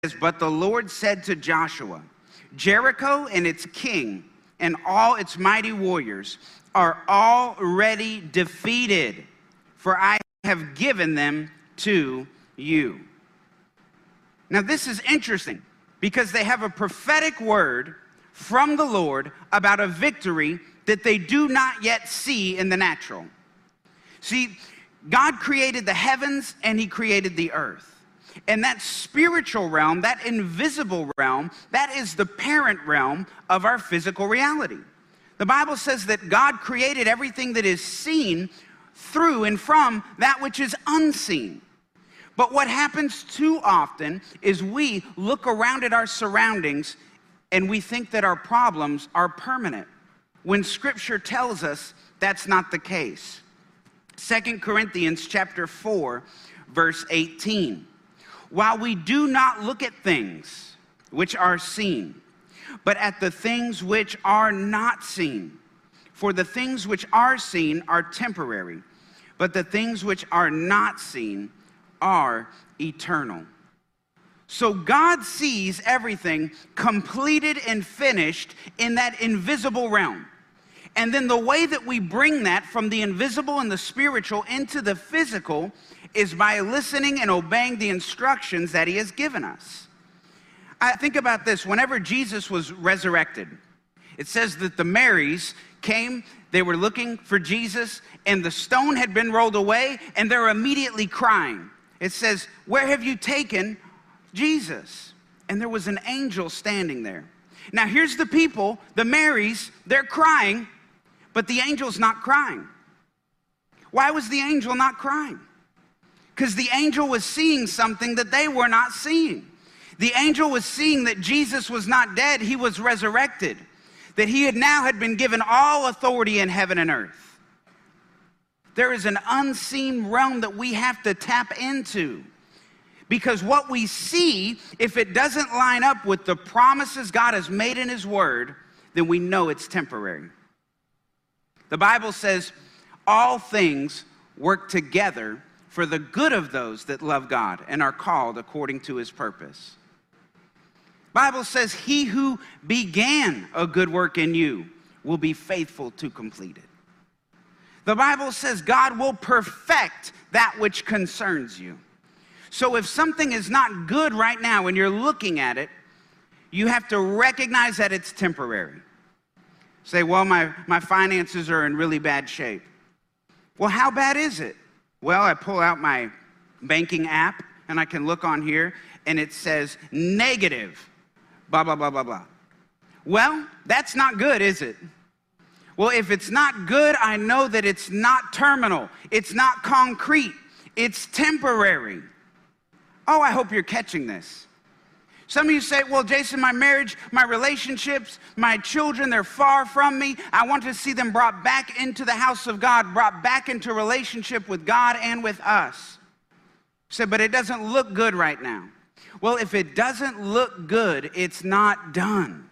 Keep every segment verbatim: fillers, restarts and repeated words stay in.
But the Lord said to Joshua, Jericho and its king and all its mighty warriors are already defeated, for I have given them to you. Now this is interesting because they have a prophetic word from the Lord about a victory that they do not yet see in the natural. See, God created the heavens and he created the earth. And that spiritual realm, that invisible realm, that is the parent realm of our physical reality. The Bible says that God created everything that is seen through and from that which is unseen. But what happens too often is we look around at our surroundings and we think that our problems are permanent, when Scripture tells us that's not the case. Second Corinthians chapter four, verse eighteen. While we do not look at things which are seen, but at the things which are not seen. For the things which are seen are temporary, but the things which are not seen are eternal. So God sees everything completed and finished in that invisible realm. And then the way that we bring that from the invisible and the spiritual into the physical is by listening and obeying the instructions that he has given us. I think about this. Whenever Jesus was resurrected, it says that the Marys came, they were looking for Jesus, and the stone had been rolled away, and they're immediately crying. It says, "Where have you taken Jesus?" And there was an angel standing there. Now here's the people, the Marys, they're crying, but the angel's not crying. Why was the angel not crying? Because the angel was seeing something that they were not seeing. The angel was seeing that Jesus was not dead, he was resurrected. That he had now had been given all authority in heaven and earth. There is an unseen realm that we have to tap into. Because what we see, if it doesn't line up with the promises God has made in his word, then we know it's temporary. The Bible says all things work together for the good of those that love God and are called according to his purpose. Bible says he who began a good work in you will be faithful to complete it. The Bible says God will perfect that which concerns you. So if something is not good right now and you're looking at it, you have to recognize that it's temporary. Say, well, my, my finances are in really bad shape. Well, how bad is it? Well, I pull out my banking app and I can look on here and it says negative, blah, blah, blah, blah, blah. Well, that's not good, is it? Well, if it's not good, I know that it's not terminal. It's not concrete. It's temporary. Oh, I hope you're catching this. Some of you say, well, Jason, my marriage, my relationships, my children, they're far from me. I want to see them brought back into the house of God, brought back into relationship with God and with us. Say, but it doesn't look good right now. Well, if it doesn't look good, it's not done.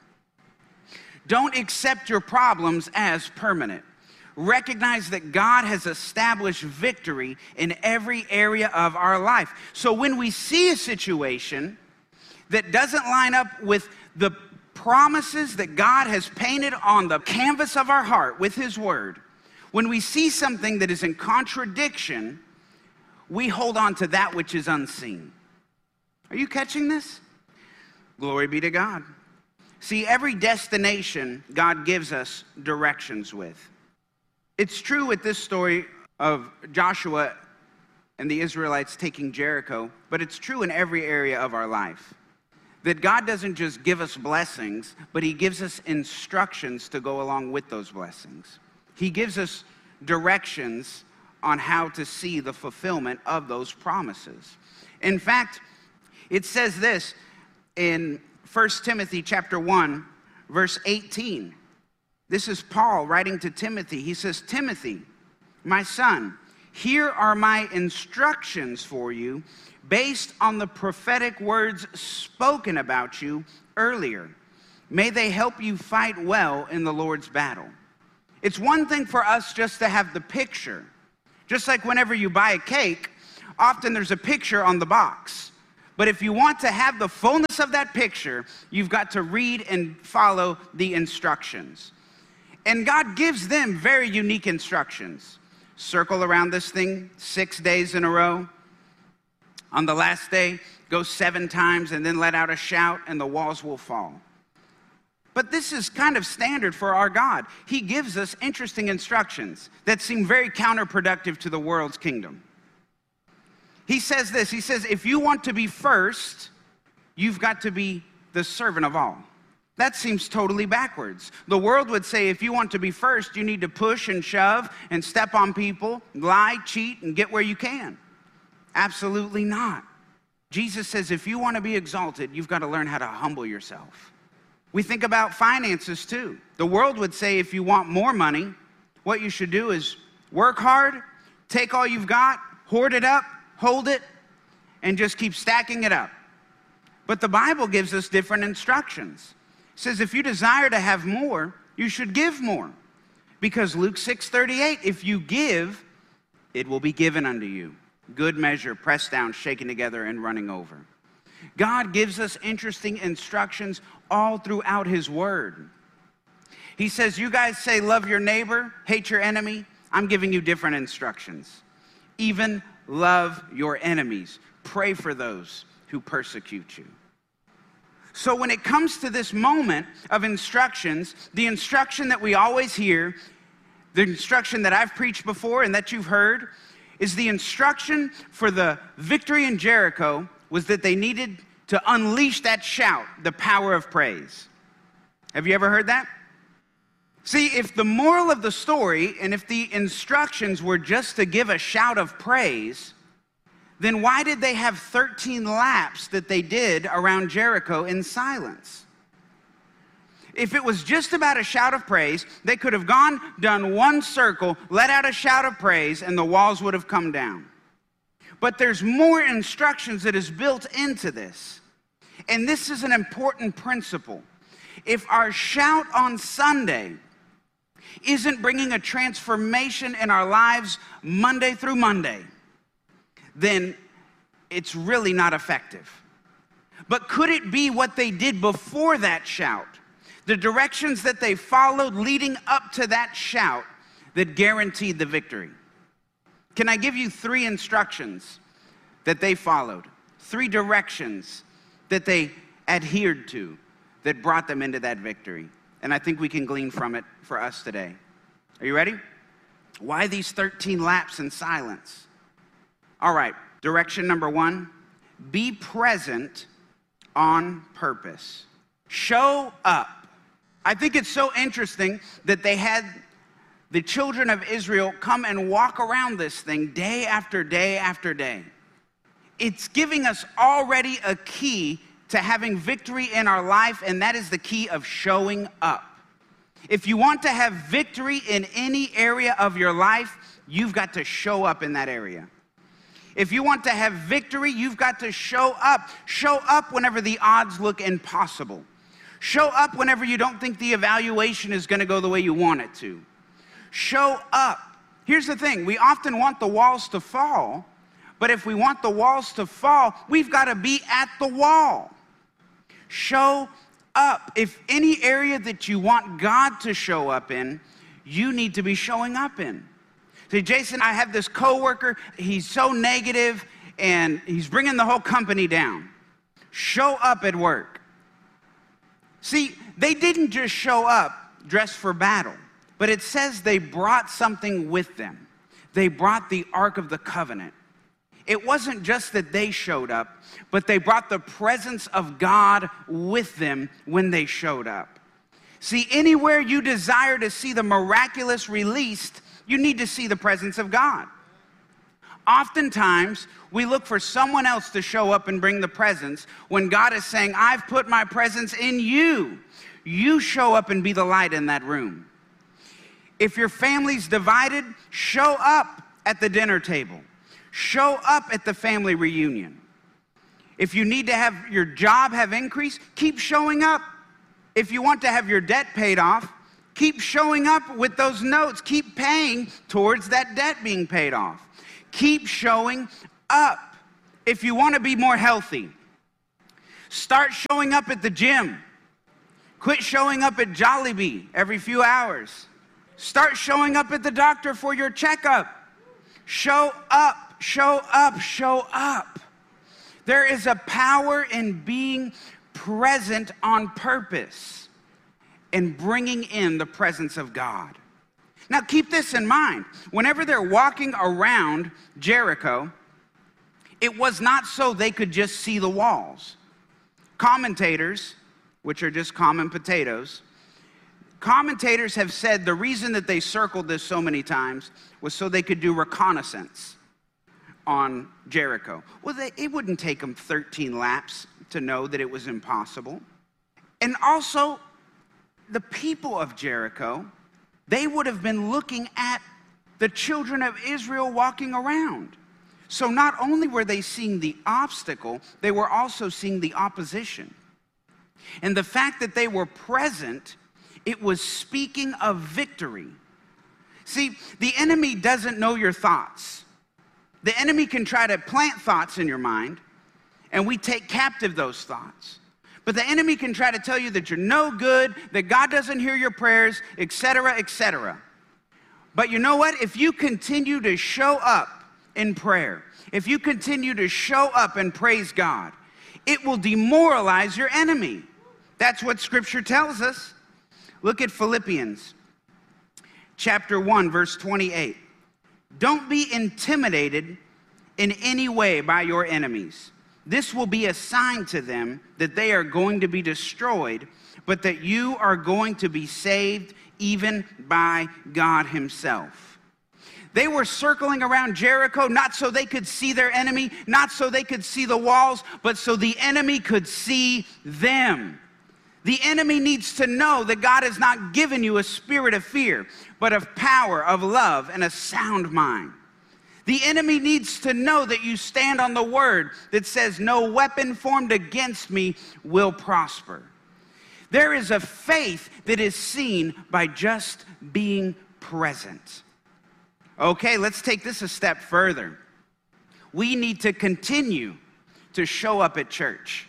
Don't accept your problems as permanent. Recognize that God has established victory in every area of our life. So when we see a situation that doesn't line up with the promises that God has painted on the canvas of our heart with his word, when we see something that is in contradiction, we hold on to that which is unseen. Are you catching this? Glory be to God. See, every destination God gives us directions with. It's true with this story of Joshua and the Israelites taking Jericho, but it's true in every area of our life. That God doesn't just give us blessings, but he gives us instructions to go along with those blessings. He gives us directions on how to see the fulfillment of those promises. In fact, it says this in First Timothy chapter one, verse eighteen. This is Paul writing to Timothy. He says, Timothy, my son, here are my instructions for you based on the prophetic words spoken about you earlier. May they help you fight well in the Lord's battle. It's one thing for us just to have the picture. Just like whenever you buy a cake, often there's a picture on the box. But if you want to have the fullness of that picture, you've got to read and follow the instructions. And God gives them very unique instructions. Circle around this thing six days in a row. On the last day, go seven times and then let out a shout and the walls will fall. But this is kind of standard for our God. He gives us interesting instructions that seem very counterproductive to the world's kingdom. He says this, he says, if you want to be first, you've got to be the servant of all. That seems totally backwards. The world would say if you want to be first, you need to push and shove and step on people, lie, cheat, and get where you can. Absolutely not. Jesus says if you want to be exalted, you've got to learn how to humble yourself. We think about finances too. The world would say if you want more money, what you should do is work hard, take all you've got, hoard it up, hold it, and just keep stacking it up. But the Bible gives us different instructions. It says if you desire to have more, you should give more. Because Luke six thirty-eight, if you give, it will be given unto you. Good measure, pressed down, shaken together, and running over. God gives us interesting instructions all throughout his word. He says, you guys say love your neighbor, hate your enemy. I'm giving you different instructions. Even love your enemies. Pray for those who persecute you. So when it comes to this moment of instructions, the instruction that we always hear, the instruction that I've preached before and that you've heard, is the instruction for the victory in Jericho was that they needed to unleash that shout, the power of praise. Have you ever heard that? See, if the moral of the story and if the instructions were just to give a shout of praise, then why did they have thirteen laps that they did around Jericho in silence? If it was just about a shout of praise, they could have gone, done one circle, let out a shout of praise, and the walls would have come down. But there's more instructions that is built into this. And this is an important principle. If our shout on Sunday isn't bringing a transformation in our lives Monday through Monday, then it's really not effective. But could it be what they did before that shout, the directions that they followed leading up to that shout, that guaranteed the victory? Can I give you three instructions that they followed? Three directions that they adhered to that brought them into that victory. And I think we can glean from it for us today. Are you ready? Why these thirteen laps in silence? All right, direction number one, be present on purpose. Show up. I think it's so interesting that they had the children of Israel come and walk around this thing day after day after day. It's giving us already a key to having victory in our life, and that is the key of showing up. If you want to have victory in any area of your life, you've got to show up in that area. If you want to have victory, you've got to show up. Show up whenever the odds look impossible. Show up whenever you don't think the evaluation is going to go the way you want it to. Show up. Here's the thing. We often want the walls to fall, but if we want the walls to fall, we've got to be at the wall. Show up. If any area that you want God to show up in, you need to be showing up in. Say, Jason, I have this coworker. He's so negative, and he's bringing the whole company down. Show up at work. See, they didn't just show up dressed for battle, but it says they brought something with them. They brought the Ark of the Covenant. It wasn't just that they showed up, but they brought the presence of God with them when they showed up. See, anywhere you desire to see the miraculous released, you need to see the presence of God. Oftentimes, we look for someone else to show up and bring the presence when God is saying, I've put my presence in you. You show up and be the light in that room. If your family's divided, show up at the dinner table. Show up at the family reunion. If you need to have your job have increase, keep showing up. If you want to have your debt paid off, keep showing up with those notes. Keep paying towards that debt being paid off. Keep showing up. If you want to be more healthy, Start showing up at the gym. Quit showing up at Jollibee every few hours. Start showing up at the doctor for your checkup. Show up, show up, show up. There is a power in being present on purpose and bringing in the presence of God. Now keep this in mind. Whenever they're walking around Jericho, it was not so they could just see the walls. Commentators, which are just common potatoes, commentators have said the reason that they circled this so many times was so they could do reconnaissance on Jericho. Well, they, it wouldn't take them thirteen laps to know that it was impossible. And also, the people of Jericho, they would have been looking at the children of Israel walking around. So not only were they seeing the obstacle, they were also seeing the opposition. And the fact that they were present, it was speaking of victory. See, the enemy doesn't know your thoughts. The enemy can try to plant thoughts in your mind, and we take captive those thoughts. But the enemy can try to tell you that you're no good, that God doesn't hear your prayers, et cetera, et cetera. But you know what? If you continue to show up in prayer, if you continue to show up and praise God, it will demoralize your enemy. That's what Scripture tells us. Look at Philippians chapter one, verse twenty-eight. Don't be intimidated in any way by your enemies. This will be a sign to them that they are going to be destroyed, but that you are going to be saved even by God himself. They were circling around Jericho, not so they could see their enemy, not so they could see the walls, but so the enemy could see them. The enemy needs to know that God has not given you a spirit of fear, but of power, of love, and a sound mind. The enemy needs to know that you stand on the word that says, no weapon formed against me will prosper. There is a faith that is seen by just being present. Okay, let's take this a step further. We need to continue to show up at church.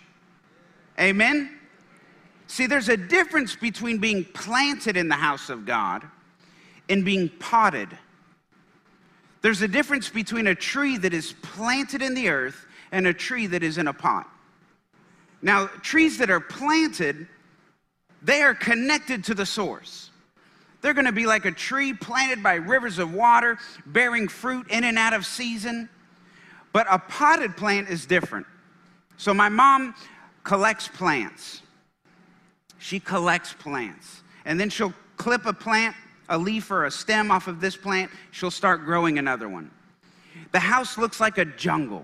Amen? See, there's a difference between being planted in the house of God and being potted. There's a difference between a tree that is planted in the earth and a tree that is in a pot. Now, trees that are planted, they are connected to the source. They're going to be like a tree planted by rivers of water, bearing fruit in and out of season. But a potted plant is different. So my mom collects plants. She collects plants. And then she'll clip a plant, a leaf or a stem off of this plant. She'll start growing another one. The house looks like a jungle.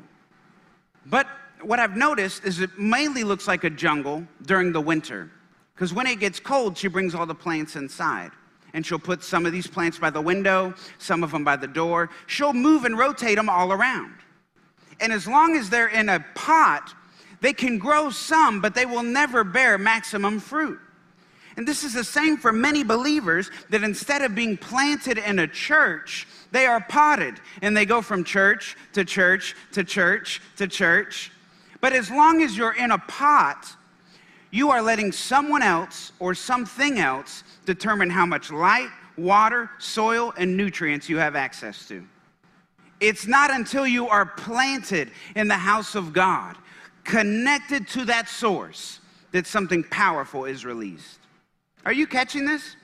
But what I've noticed is it mainly looks like a jungle during the winter. Because when it gets cold, she brings all the plants inside. And she'll put some of these plants by the window, some of them by the door. She'll move and rotate them all around. And as long as they're in a pot, they can grow some, but they will never bear maximum fruit. And this is the same for many believers, that instead of being planted in a church, they are potted. And they go from church to church to church to church. But as long as you're in a pot, you are letting someone else or something else determine how much light, water, soil, and nutrients you have access to. It's not until you are planted in the house of God, connected to that source, that something powerful is released. Are you catching this?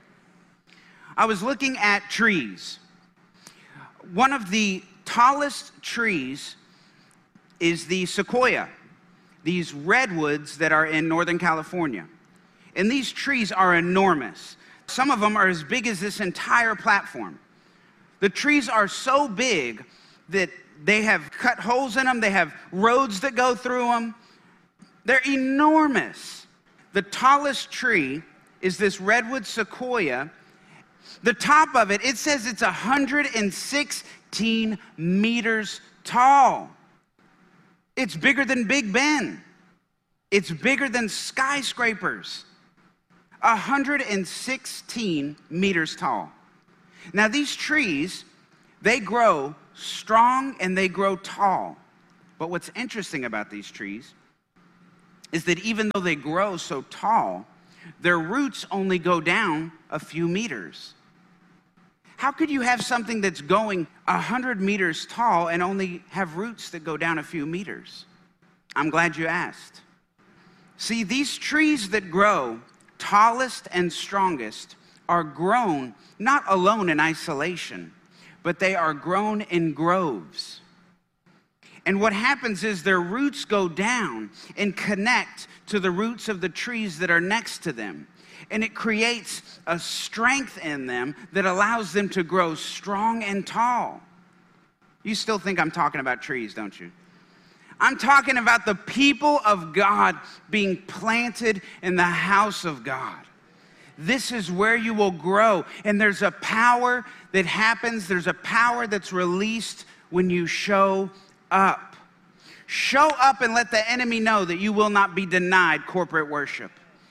I was looking at trees. One of the tallest trees is the sequoia, these redwoods that are in Northern California. And these trees are enormous. Some of them are as big as this entire platform. The trees are so big that they have cut holes in them. They have roads that go through them. They're enormous. The tallest tree is this redwood sequoia. The top of it, it says it's one hundred sixteen meters tall. It's bigger than Big Ben. It's bigger than skyscrapers. one hundred sixteen meters tall. Now these trees, they grow strong and they grow tall. But what's interesting about these trees is that even though they grow so tall, their roots only go down a few meters. How could you have something that's going one hundred meters tall and only have roots that go down a few meters? I'm glad you asked. See, these trees that grow tallest and strongest are grown not alone in isolation, but they are grown in groves. And what happens is their roots go down and connect to the roots of the trees that are next to them. And it creates a strength in them that allows them to grow strong and tall. You still think I'm talking about trees, don't you? I'm talking about the people of God being planted in the house of God. This is where you will grow. And there's a power that happens. There's a power that's released when you show up. Show up and let the enemy know that you will not be denied corporate worship.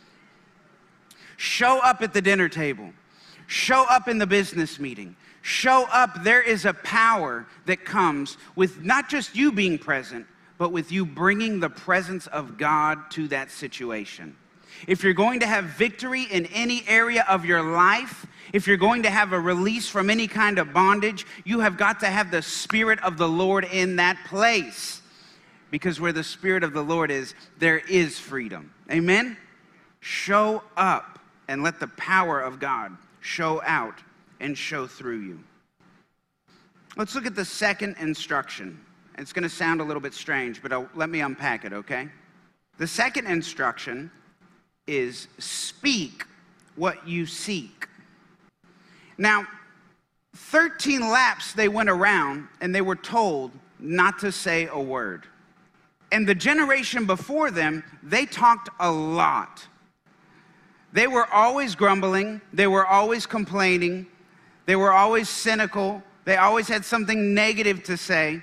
Show up at the dinner table. Show up in the business meeting. Show up. There is a power that comes with not just you being present, but with you bringing the presence of God to that situation. If you're going to have victory in any area of your life, if you're going to have a release from any kind of bondage, you have got to have the Spirit of the Lord in that place. Because where the Spirit of the Lord is, there is freedom. Amen? Show up and let the power of God show out and show through you. Let's look at the second instruction. It's going to sound a little bit strange, but I'll, let me unpack it, okay? The second instruction is speak what you seek. Now, thirteen laps they went around and they were told not to say a word. And the generation before them, they talked a lot. They were always grumbling. They were always complaining. They were always cynical. They always had something negative to say.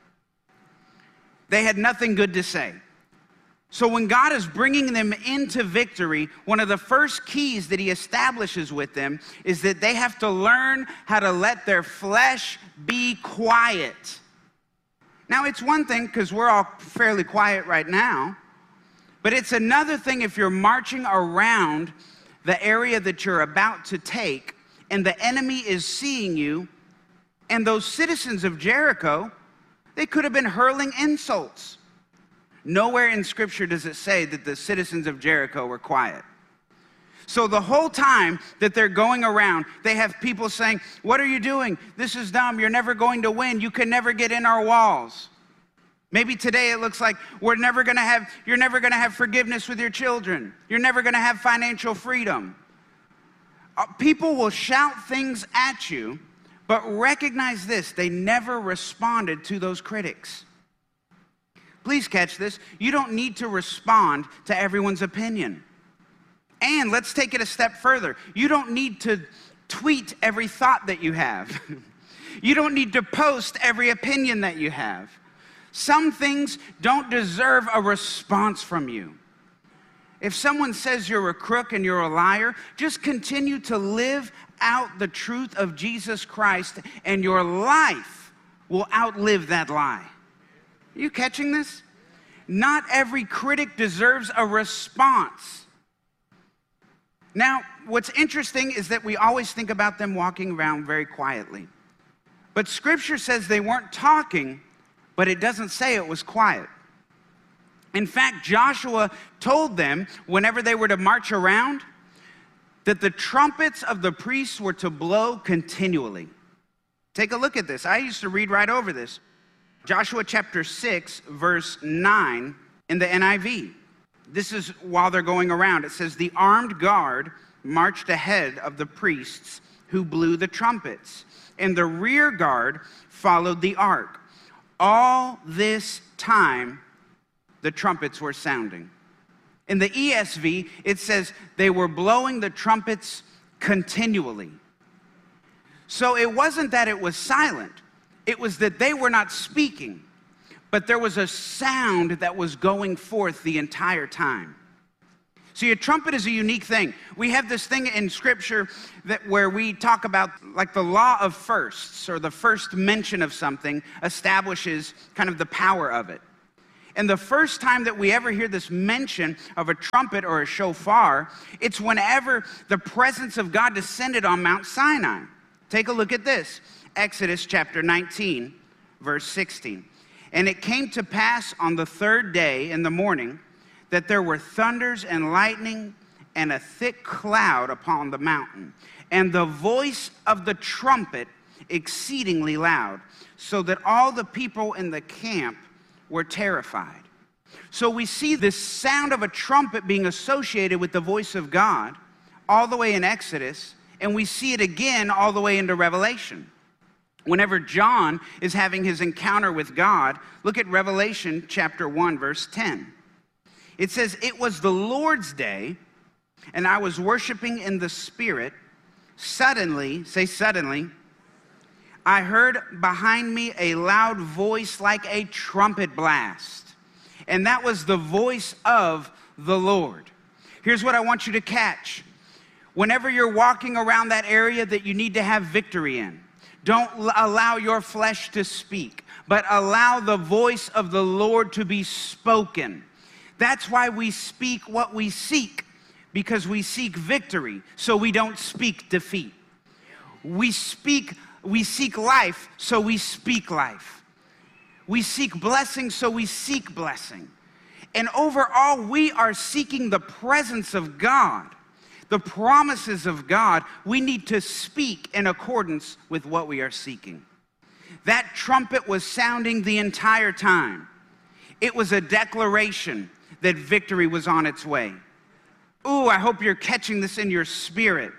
They had nothing good to say. So when God is bringing them into victory, one of the first keys that he establishes with them is that they have to learn how to let their flesh be quiet. Now, it's one thing because we're all fairly quiet right now, but it's another thing if you're marching around the area that you're about to take and the enemy is seeing you, and those citizens of Jericho, they could have been hurling insults. Nowhere in Scripture does it say that the citizens of Jericho were quiet. So the whole time that they're going around, they have people saying, "What are you doing? This is dumb. You're never going to win. You can never get in our walls." Maybe today it looks like we're never going to have, you're never going to have forgiveness with your children. You're never going to have financial freedom. Uh, people will shout things at you, but recognize this, they never responded to those critics. Please catch this. You don't need to respond to everyone's opinion. And let's take it a step further. You don't need to tweet every thought that you have. You don't need to post every opinion that you have. Some things don't deserve a response from you. If someone says you're a crook and you're a liar, just continue to live out the truth of Jesus Christ, and your life will outlive that lie. Are you catching this? Not every critic deserves a response. Now, what's interesting is that we always think about them walking around very quietly. But Scripture says they weren't talking, but it doesn't say it was quiet. In fact, Joshua told them whenever they were to march around that the trumpets of the priests were to blow continually. Take a look at this. I used to read right over this. Joshua chapter six, verse nine in the N I V. This is while they're going around. It says, "The armed guard marched ahead of the priests who blew the trumpets, and the rear guard followed the ark. All this time, the trumpets were sounding." In the E S V, it says they were blowing the trumpets continually. So it wasn't that it was silent. It was that they were not speaking, but there was a sound that was going forth the entire time. See, a trumpet is a unique thing. We have this thing in Scripture that where we talk about like the law of firsts, or the first mention of something establishes kind of the power of it. And the first time that we ever hear this mention of a trumpet or a shofar, it's whenever the presence of God descended on Mount Sinai. Take a look at this. Exodus chapter nineteen, verse sixteen. And it came to pass on the third day in the morning that there were thunders and lightning and a thick cloud upon the mountain, and the voice of the trumpet exceedingly loud, so that all the people in the camp were terrified. So we see this sound of a trumpet being associated with the voice of God all the way in Exodus, and we see it again all the way into Revelation. Whenever John is having his encounter with God, look at Revelation chapter one, verse ten. It says, "It was the Lord's day, and I was worshiping in the Spirit. Suddenly," say suddenly, "I heard behind me a loud voice like a trumpet blast." And that was the voice of the Lord. Here's what I want you to catch. Whenever you're walking around that area that you need to have victory in, don't allow your flesh to speak, but allow the voice of the Lord to be spoken. That's why we speak what we seek, because we seek victory, so we don't speak defeat. We speak, we seek life, so we speak life. We seek blessing, so we seek blessing. And overall, we are seeking the presence of God, the promises of God. We need to speak in accordance with what we are seeking. That trumpet was sounding the entire time. It was a declaration that victory was on its way. Ooh, I hope you're catching this in your spirit.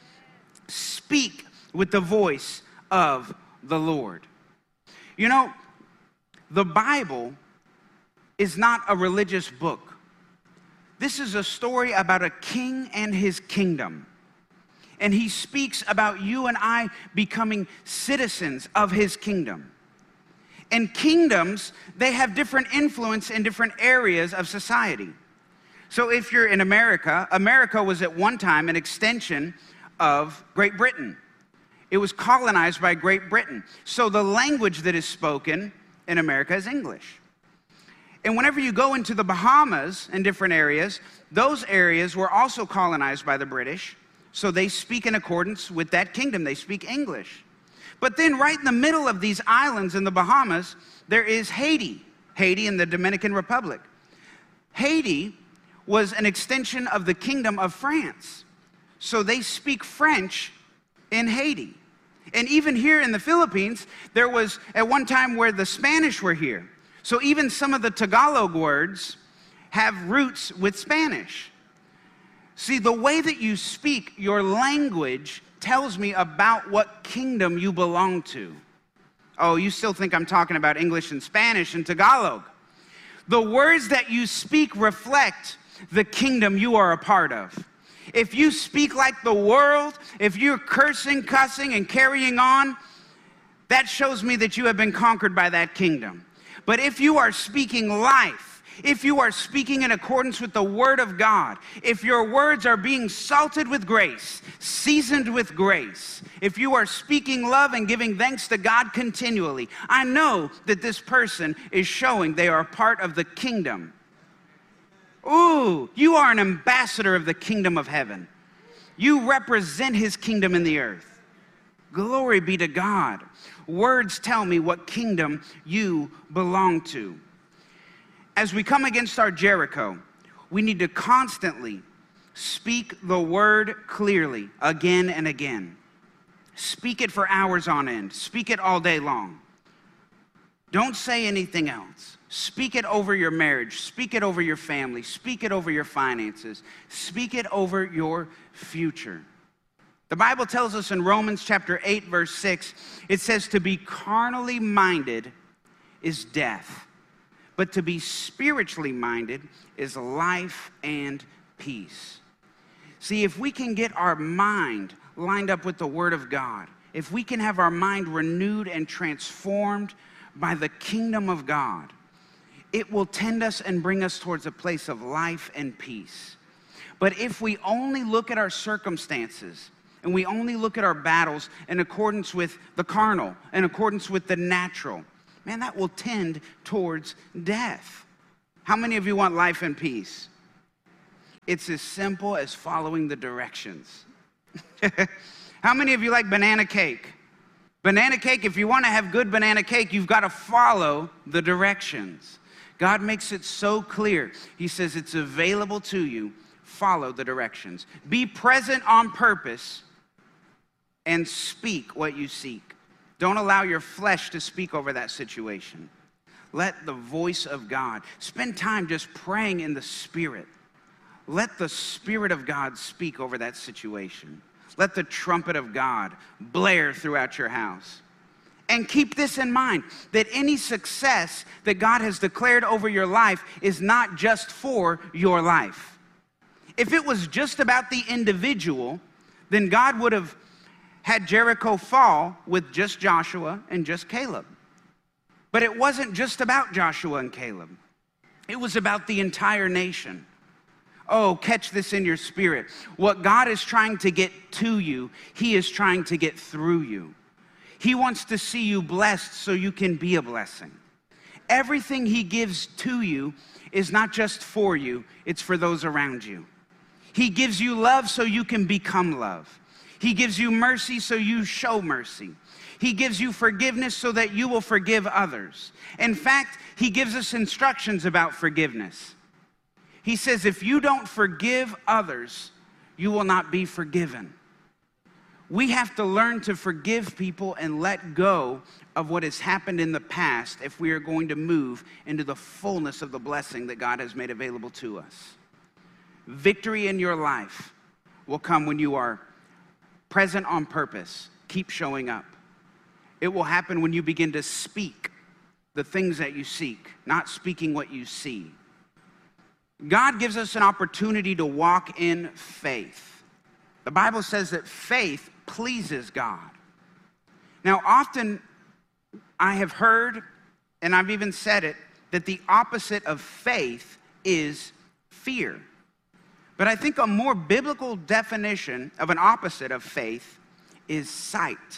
Speak with the voice of the Lord. You know, the Bible is not a religious book. This is a story about a king and his kingdom. And he speaks about you and I becoming citizens of his kingdom. And kingdoms, they have different influence in different areas of society. So if you're in America, America was at one time an extension of Great Britain. It was colonized by Great Britain. So the language that is spoken in America is English. And whenever you go into the Bahamas and different areas, those areas were also colonized by the British. So they speak in accordance with that kingdom. They speak English. But then right in the middle of these islands in the Bahamas, there is Haiti. Haiti in the Dominican Republic. Haiti was an extension of the kingdom of France. So they speak French in Haiti. And even here in the Philippines, there was at one time where the Spanish were here. So even some of the Tagalog words have roots with Spanish. See, the way that you speak your language tells me about what kingdom you belong to. Oh, you still think I'm talking about English and Spanish and Tagalog. The words that you speak reflect the kingdom you are a part of. If you speak like the world, if you're cursing, cussing, and carrying on, that shows me that you have been conquered by that kingdom. But if you are speaking life, if you are speaking in accordance with the word of God, if your words are being salted with grace, seasoned with grace, if you are speaking love and giving thanks to God continually, I know that this person is showing they are a part of the kingdom. Ooh, you are an ambassador of the kingdom of heaven. You represent his kingdom in the earth. Glory be to God. Words tell me what kingdom you belong to. As we come against our Jericho, we need to constantly speak the word clearly again and again. Speak it for hours on end. Speak it all day long. Don't say anything else. Speak it over your marriage. Speak it over your family. Speak it over your finances. Speak it over your future. The Bible tells us in Romans chapter eight, verse six, it says to be carnally minded is death. But to be spiritually minded is life and peace. See, if we can get our mind lined up with the Word of God, if we can have our mind renewed and transformed by the kingdom of God, it will tend us and bring us towards a place of life and peace. But if we only look at our circumstances and we only look at our battles in accordance with the carnal, in accordance with the natural, man, that will tend towards death. How many of you want life and peace? It's as simple as following the directions. How many of you like banana cake? Banana cake, if you want to have good banana cake, you've got to follow the directions. God makes it so clear. He says it's available to you. Follow the directions. Be present on purpose and speak what you seek. Don't allow your flesh to speak over that situation. Let the voice of God. Spend time just praying in the Spirit. Let the Spirit of God speak over that situation. Let the trumpet of God blare throughout your house. And keep this in mind, that any success that God has declared over your life is not just for your life. If it was just about the individual, then God would have had Jericho fall with just Joshua and just Caleb. But it wasn't just about Joshua and Caleb. It was about the entire nation. Oh, catch this in your spirit. What God is trying to get to you, He is trying to get through you. He wants to see you blessed so you can be a blessing. Everything He gives to you is not just for you, it's for those around you. He gives you love so you can become love. He gives you mercy so you show mercy. He gives you forgiveness so that you will forgive others. In fact, He gives us instructions about forgiveness. He says, if you don't forgive others, you will not be forgiven. We have to learn to forgive people and let go of what has happened in the past if we are going to move into the fullness of the blessing that God has made available to us. Victory in your life will come when you are present on purpose. Keep showing up. It will happen when you begin to speak the things that you seek, not speaking what you see. God gives us an opportunity to walk in faith. The Bible says that faith pleases God. Now, often I have heard, and I've even said it, that the opposite of faith is fear. But I think a more biblical definition of an opposite of faith is sight.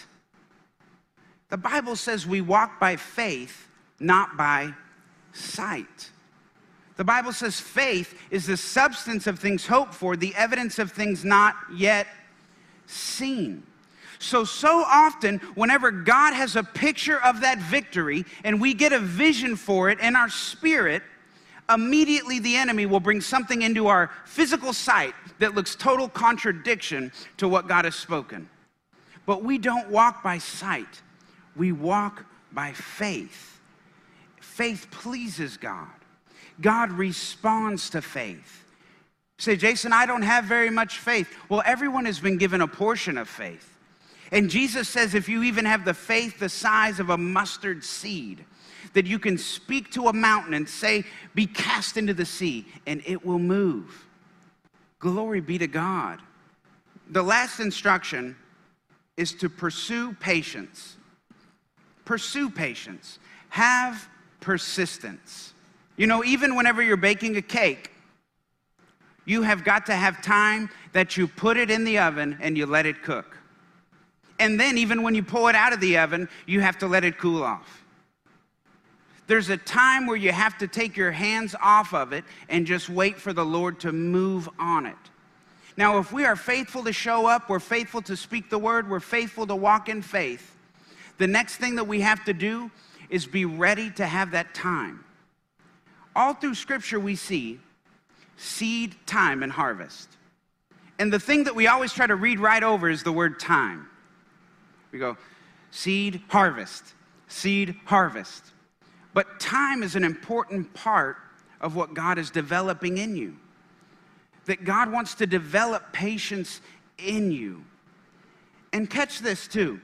The Bible says we walk by faith, not by sight. The Bible says faith is the substance of things hoped for, the evidence of things not yet seen. So, so often, whenever God has a picture of that victory and we get a vision for it in our spirit, immediately the enemy will bring something into our physical sight that looks total contradiction to what God has spoken. But we don't walk by sight. We walk by faith. Faith pleases God. God responds to faith. You say, Jason, I don't have very much faith. Well, everyone has been given a portion of faith. And Jesus says if you even have the faith the size of a mustard seed, that you can speak to a mountain and say, be cast into the sea, and it will move. Glory be to God. The last instruction is to pursue patience. Pursue patience. Have persistence. You know, even whenever you're baking a cake, you have got to have time that you put it in the oven and you let it cook. And then even when you pull it out of the oven, you have to let it cool off. There's a time where you have to take your hands off of it and just wait for the Lord to move on it. Now, if we are faithful to show up, we're faithful to speak the word, we're faithful to walk in faith, the next thing that we have to do is be ready to have that time. All through Scripture we see seed, time, and harvest. And the thing that we always try to read right over is the word time. We go, seed, harvest, seed, harvest. But time is an important part of what God is developing in you. That God wants to develop patience in you. And catch this too.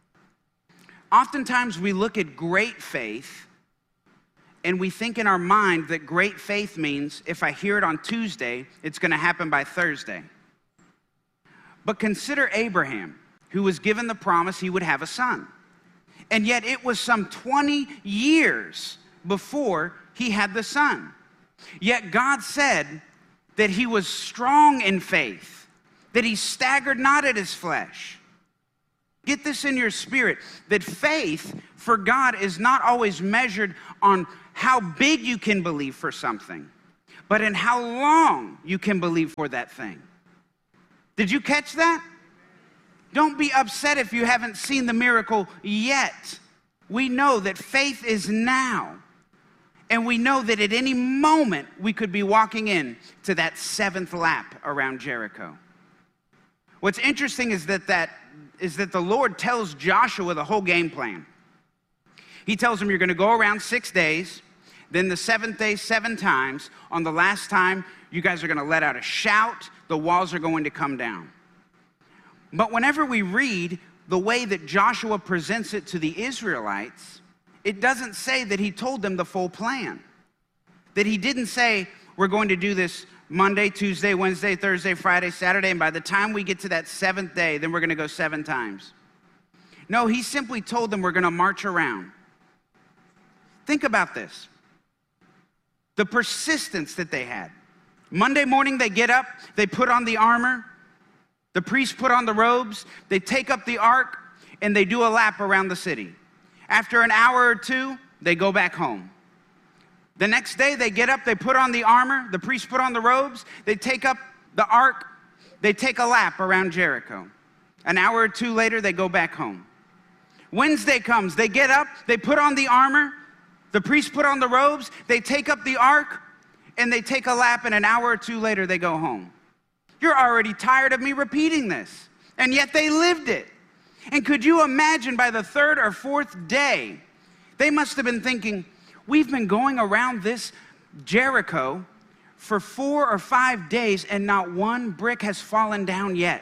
Oftentimes we look at great faith and we think in our mind that great faith means if I hear it on Tuesday, it's going to happen by Thursday. But consider Abraham, who was given the promise he would have a son. And yet it was some twenty years before he had the son. Yet God said that he was strong in faith, that he staggered not at his flesh. Get this in your spirit, that faith for God is not always measured on how big you can believe for something, but in how long you can believe for that thing. Did you catch that? Don't be upset if you haven't seen the miracle yet. We know that faith is now. And we know that at any moment we could be walking in to that seventh lap around Jericho. What's interesting is that, that, is that the Lord tells Joshua the whole game plan. He tells him you're going to go around six days, then the seventh day seven times. On the last time, you guys are going to let out a shout. The walls are going to come down. But whenever we read the way that Joshua presents it to the Israelites, it doesn't say that he told them the full plan. That he didn't say, we're going to do this Monday, Tuesday, Wednesday, Thursday, Friday, Saturday, and by the time we get to that seventh day, then we're going to go seven times. No, he simply told them we're going to march around. Think about this. The persistence that they had. Monday morning, they get up, they put on the armor, the priests put on the robes, they take up the ark, and they do a lap around the city. After an hour or two, they go back home. The next day, they get up, they put on the armor, the priests put on the robes, they take up the ark, they take a lap around Jericho. An hour or two later, they go back home. Wednesday comes, they get up, they put on the armor, the priests put on the robes, they take up the ark, and they take a lap, and an hour or two later, they go home. You're already tired of me repeating this, and yet they lived it. And could you imagine by the third or fourth day, they must have been thinking, we've been going around this Jericho for four or five days and not one brick has fallen down yet.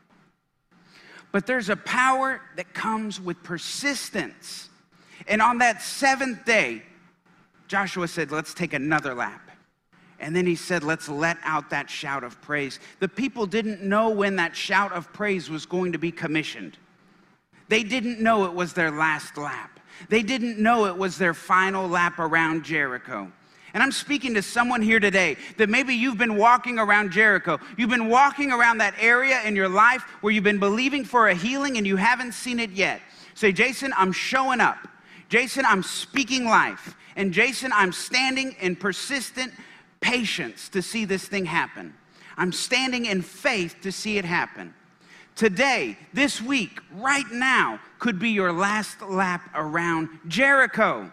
But there's a power that comes with persistence. And on that seventh day, Joshua said, let's take another lap. And then he said, let's let out that shout of praise. The people didn't know when that shout of praise was going to be commissioned. They didn't know it was their last lap. They didn't know it was their final lap around Jericho. And I'm speaking to someone here today that maybe you've been walking around Jericho. You've been walking around that area in your life where you've been believing for a healing and you haven't seen it yet. Say, Jason, I'm showing up. Jason, I'm speaking life. And Jason, I'm standing in persistent patience to see this thing happen. I'm standing in faith to see it happen. Today, this week, right now, could be your last lap around Jericho.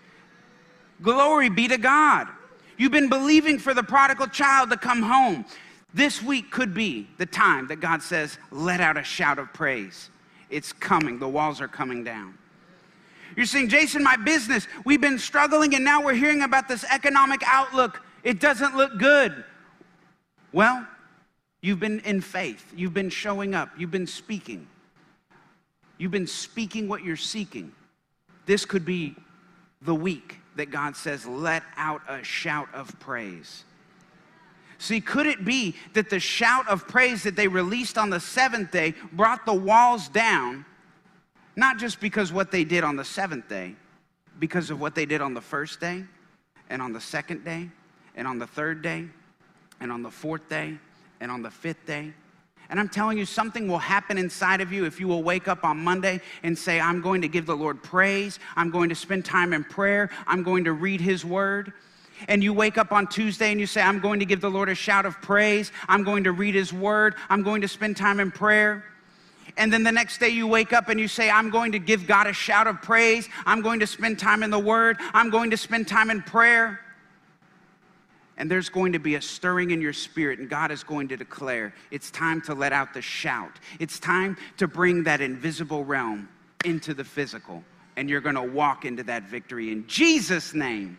Glory be to God. You've been believing for the prodigal child to come home. This week could be the time that God says, let out a shout of praise. It's coming. The walls are coming down. You're saying, Jason, my business, we've been struggling and now we're hearing about this economic outlook. It doesn't look good. Well, you've been in faith. You've been showing up. You've been speaking. You've been speaking what you're seeking. This could be the week that God says, let out a shout of praise. See, could it be that the shout of praise that they released on the seventh day brought the walls down, not just because what they did on the seventh day, because of what they did on the first day, and on the second day, and on the third day, and on the fourth day, and on the fifth day. And I'm telling you, something will happen inside of you if you will wake up on Monday and say, I'm going to give the Lord praise. I'm going to spend time in prayer. I'm going to read his word. And you wake up on Tuesday and you say, I'm going to give the Lord a shout of praise. I'm going to read his word. I'm going to spend time in prayer. And then the next day you wake up and you say, I'm going to give God a shout of praise. I'm going to spend time in the word. I'm going to spend time in prayer. And there's going to be a stirring in your spirit, and God is going to declare, it's time to let out the shout. It's time to bring that invisible realm into the physical, and you're going to walk into that victory in Jesus' name.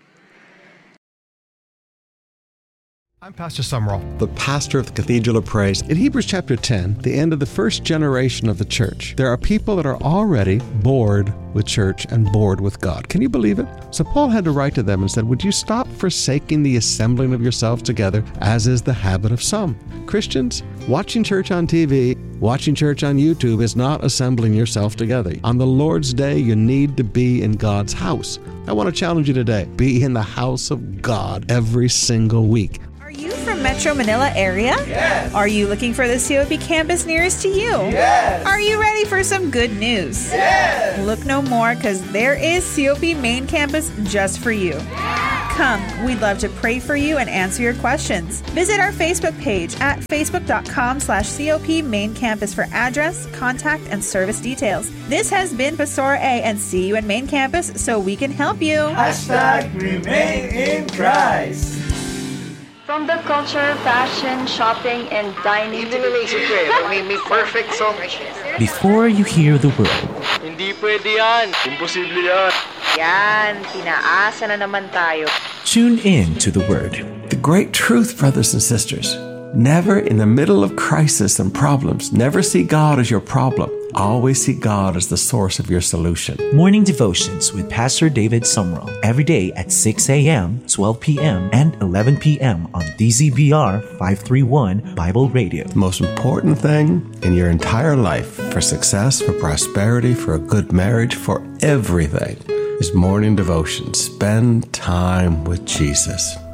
I'm Pastor Summerall, the pastor of the Cathedral of Praise. In Hebrews chapter ten, the end of the first generation of the church, there are people that are already bored with church and bored with God. Can you believe it? So Paul had to write to them and said, would you stop forsaking the assembling of yourselves together, as is the habit of some? Christians, watching church on T V, watching church on YouTube is not assembling yourself together. On the Lord's day, you need to be in God's house. I want to challenge you today. Be in the house of God every single week. Are you from Metro Manila area? Yes. Are you looking for the C O P campus nearest to you? Yes. Are you ready for some good news? Yes. Look no more, because there is C O P Main Campus just for you. Come, we'd love to pray for you and answer your questions. Visit our Facebook page at facebook.com slash COP Main Campus for address, contact, and service details. This has been Pastora A, and see you in Main Campus so we can help you. Hashtag remain in Christ. From the culture, fashion, shopping, and dining to the may, may perfect song. Before you hear the word, Hindi pwede yan. Imposible yan. Yan, pinaasa na naman tayo. Tune in to the word. The great truth, brothers and sisters, never in the middle of crisis and problems, never see God as your problem. Always see God as the source of your solution. Morning devotions with Pastor David Sumrall. Every day at six a.m., twelve p.m., and eleven p.m. on D Z B R five thirty-one Bible Radio. The most important thing in your entire life, for success, for prosperity, for a good marriage, for everything, is morning devotion. Spend time with Jesus.